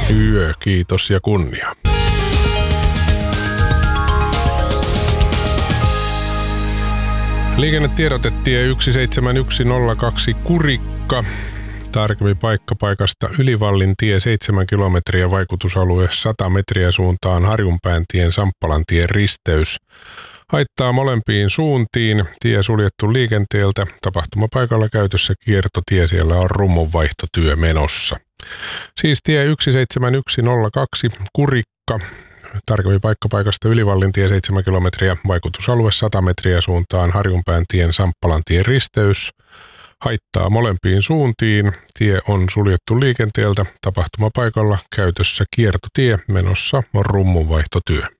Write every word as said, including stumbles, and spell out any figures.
Yö, kiitos ja kunnia. Liikennetiedote tie yksi seitsemän yksi nolla kaksi Kurikka. Tarkemmin paikka paikasta Ylivallintie tie seitsemän kilometriä, vaikutusalue sata metriä suuntaan Harjunpääntien Samppalantien risteys. Haittaa molempiin suuntiin, tie suljettu liikenteeltä, tapahtumapaikalla käytössä kiertotie, siellä on rummunvaihtotyö menossa. Siis tie yksi seitsemän yksi nolla kaksi Kurikka, tarkemmin paikka paikasta Ylivallintie tie seitsemän kilometriä, vaikutusalue sata metriä suuntaan Harjunpääntien Samppalantien risteys. Haittaa molempiin suuntiin, tie on suljettu liikenteeltä, tapahtumapaikalla käytössä kiertotie, menossa on rummunvaihtotyö.